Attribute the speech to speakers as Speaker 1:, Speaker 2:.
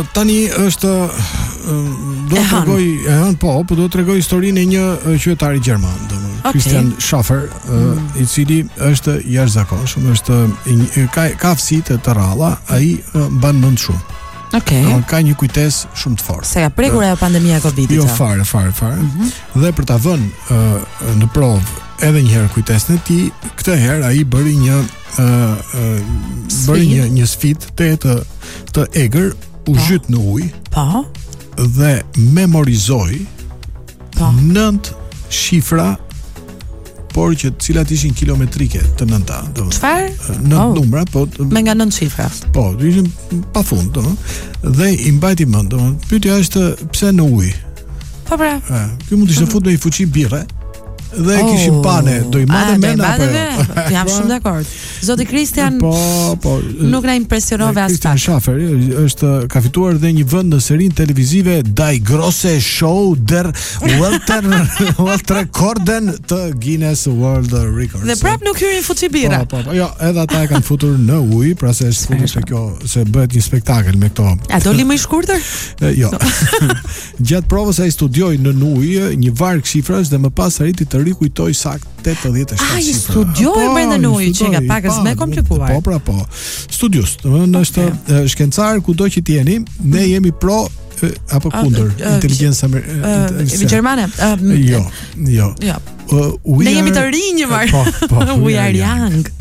Speaker 1: Tani është do të tregoj po do të tregoj historinë e një qytetari gjerman, domethënë Christian Schaffer, i cili është jashtëzakonshëm, është ka aftësitë të rralla, ai mban mend shumë. Ka një kujtesë shumë të fortë.
Speaker 2: Se ka prekur ajo pandemia e Covidit.
Speaker 1: Jo, fare. Dhe për ta vënë në provë edhe një herë kujtesën e tij, këtë herë ai bëri një sfidë të egër, u zhyt në ujë. Dhe memorizoi 9 shifra, por që të cilat ishin kilometrike të nënta.
Speaker 2: Çfarë?
Speaker 1: 9 numra, po
Speaker 2: me nga 9 shifra.
Speaker 1: Po, ishin pafund, dhe i mbajti mend, pyetja është pse në ujë?
Speaker 2: Po pra.
Speaker 1: Ky mund të ishte futur me një fuqi birre. Dhe kishim pane, do i madhe mena apo jo?
Speaker 2: Jam shumë dakord. Zoti Christian nuk na impresionove as
Speaker 1: pak. Christian Schaffer ka fituar dhe një vend në serinë televizive Die Grosse Show der Weltrekorden të Guinness World Records.
Speaker 2: Dhe prap nuk hyrin fuçi birra.
Speaker 1: Po, jo, edhe ata e kanë futur në ujë, pra se është futur se kjo se bëhet një spektakël me këto.
Speaker 2: A doli më i shkurtër?
Speaker 1: Jo. Gjatë provës ai studioi në ujë një varg shifrash dhe më pas arriti të rikujtoj sakt 87 shifra.
Speaker 2: Ai studioi brenda në ujë, që nga pakës më komplikuar.
Speaker 1: Po. Studios, domethënë është shkencar kudo që t'jeni, ne jemi pro apo kundër inteligjencë
Speaker 2: gjermane.
Speaker 1: Jo.
Speaker 2: Ne jemi të rinj, we are young.